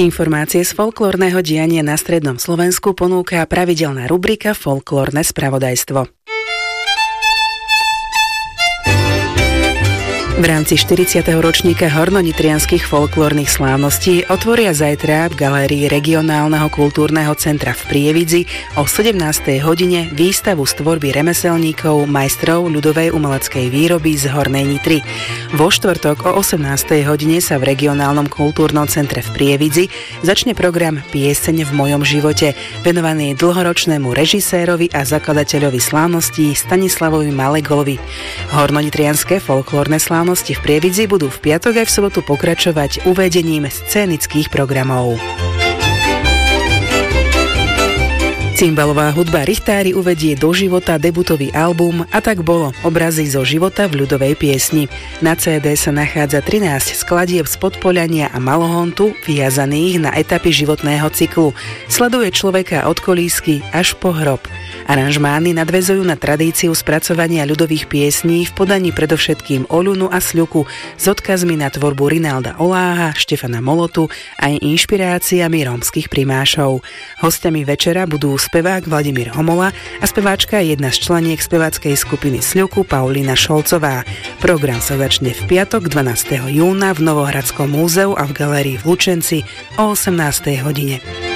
Informácie z folklórneho diania na strednom Slovensku ponúka pravidelná rubrika Folklórne spravodajstvo. V rámci 40. ročníka hornonitrianskych folklórnych slávností otvoria zajtra v galérii Regionálneho kultúrneho centra v Prievidzi o 17. hodine výstavu z tvorby remeselníkov, majstrov ľudovej umeleckej výroby z Hornej Nitry. Vo štvrtok o 18. hodine sa v Regionálnom kultúrnom centre v Prievidzi začne program Pieseň v mojom živote, venovaný dlhoročnému režisérovi a zakladateľovi slávností Stanislavovi Malegolovi. Hornonitrianske folklórne slávnosti v Prievidzi budú v piatok aj v sobotu pokračovať uvedením scénických programov. Cymbalová hudba Richtári uvedie do života debutový album A tak bolo, obrazy zo života v ľudovej piesni. Na CD sa nachádza 13 skladieb z Podpoľania a Malohontu, viazaných na etapy životného cyklu. Sleduje človeka od kolísky až po hrob. Aranžmány nadväzujú na tradíciu spracovania ľudových piesní v podaní predovšetkým Oľunu a Sľuku s odkazmi na tvorbu Rinalda Oláha, Štefana Molotu a inšpiráciami rómskych primášov. Hostiami večera budú spevák Vladimír Homola a speváčka jedna z členiek speváckej skupiny Sľuku Paulína Šolcová. Program sa začne v piatok 12. júna v Novohradskom múzeu a v galérii v Lučenci o 18. hodine.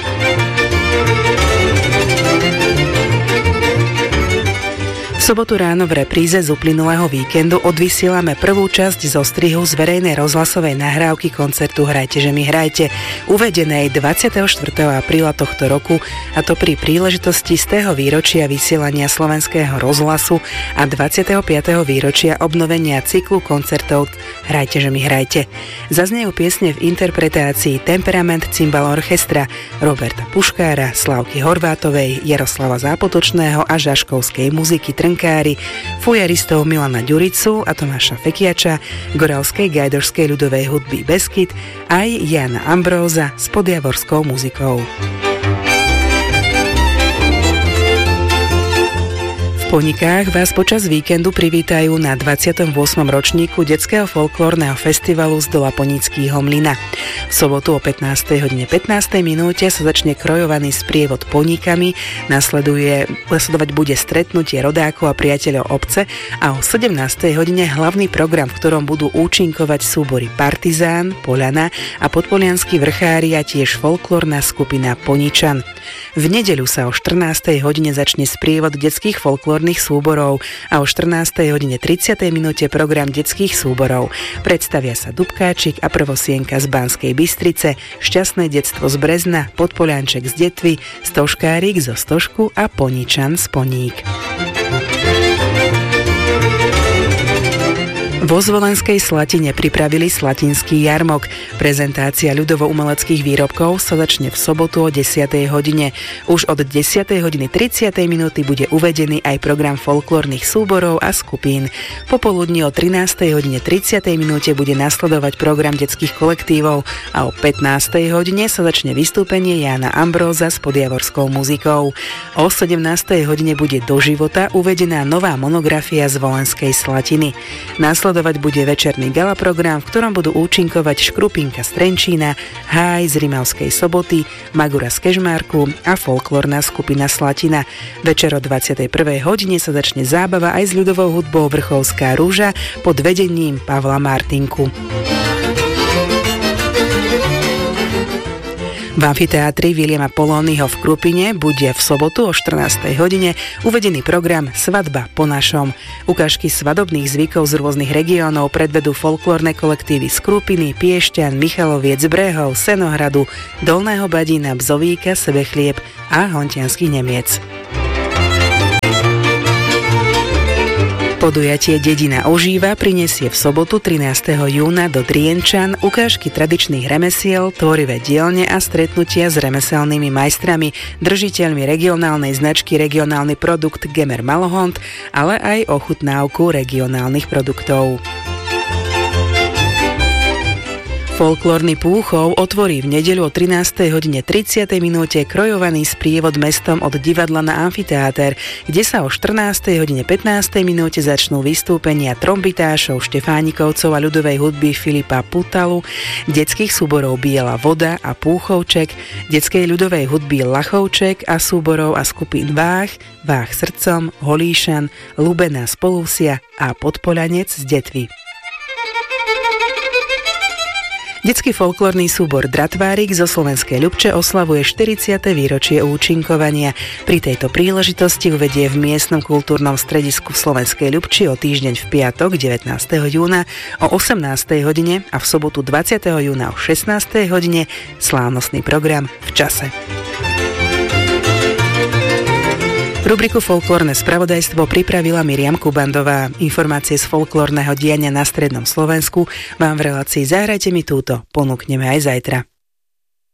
V sobotu ráno v repríze z uplynulého víkendu odvysielame prvú časť zo strihu z verejnej rozhlasovej nahrávky koncertu Hrajte, že mi hrajte, uvedenej 24. apríla tohto roku, a to pri príležitosti z tého výročia vysielania Slovenského rozhlasu a 25. výročia obnovenia cyklu koncertov Hrajte, že mi hrajte. Zaznejú piesne v interpretácii Temperament Cymbal Orchestra Roberta Puškára, Slávky Horvátovej, Jaroslava Zápotočného a žaškovskej muziky Trnkári, fujaristov Milana Ďuricu a Tomáša Fekiača, goralskej gajdošskej ľudovej hudby Beskyt aj Jana Ambróza s podjavorskou muzikou. V Ponikách vás počas víkendu privítajú na 28. ročníku detského folklórneho festivalu z Dola Ponickýho mlyna. V sobotu o 15. hodine 15. minúte sa začne krojovaný sprievod Poníkami, nasledovať bude stretnutie rodákov a priateľov obce a o 17. hodine hlavný program, v ktorom budú účinkovať súbory Partizán, Poľana a podpolianskí vrchári a tiež folklórna skupina Poničan. V nedeľu sa o 14. hodine začne sprievod detských folklórnych súborov a o 14. hodine 30. minúte program detských súborov. Predstavia sa Dubkáčik a Prvosienka z Banskej Bystrice, Šťastné detstvo z Brezna, Podpolianček z Detvy, Stoškárik zo Stošku a Poničan z Poník. Vo Zvolenskej Slatine pripravili Slatinský jarmok. Prezentácia ľudovo-umeleckých výrobkov sa začne v sobotu o 10. hodine. Už od 10. hodiny 30. minúty bude uvedený aj program folklórnych súborov a skupín. Popoludní o 13. hodine 30. minúte bude nasledovať program detských kolektívov a o 15. hodine sa začne vystúpenie Jána Ambróza s podjavorskou muzikou. O 17. hodine bude do života uvedená nová monografia z Volenskej Slatiny. Nasledovať bude večerný gala program, v ktorom budú účinkovať Škrupinka z Trenčína, Háj z Rimavskej Soboty, Magura z Kežmarku a folklórna skupina Slatina. Večer o 21. hodine sa začne zábava aj s ľudovou hudbou Vrchovská rúža pod vedením Pavla Martinku. V amfiteátri Viliama Polónyho v Krupine bude v sobotu o 14. hodine uvedený program Svadba po našom. Ukážky svadobných zvykov z rôznych regiónov predvedú folklórne kolektívy z Krupiny, Piešťan, Michaloviec, Brehov, Senohradu, Dolného Badína, Bzovíka, Sebechlieb a Hontianskych Nemiec. Podujatie Dedina ožíva prinesie v sobotu 13. júna do Drienčan ukážky tradičných remesiel, tvorivé dielne a stretnutia s remeselnými majstrami, držiteľmi regionálnej značky Regionálny produkt Gemer Malohont, ale aj ochutnávku regionálnych produktov. V Folklórny Púchov otvorí v nedeľu o 13:30 krojovaný sprievod mestom od divadla na amfiteáter, kde sa o 14:15 začnú vystúpenia trombitášov, štefánikovcov a ľudovej hudby Filipa Putalu, detských súborov Biela voda a Púchovček, detskej ľudovej hudby Lachovček a súborov a skupín Váh, Váh srdcom, Holíšan, Lubená z Polúsia a Podpoľanec z Detvy. Detský folklórny súbor Dratvárik zo Slovenskej Ľupče oslavuje 40. výročie účinkovania. Pri tejto príležitosti uvedie v miestnom kultúrnom stredisku v Slovenskej Ľupči o týždeň v piatok 19. júna o 18. hodine a v sobotu 20. júna o 16. hodine slávnostný program V čase. Rubriku Folklórne spravodajstvo pripravila Miriam Kubandová. Informácie z folklórneho diania na strednom Slovensku vám v relácii Zahrajte mi túto ponúkneme aj zajtra.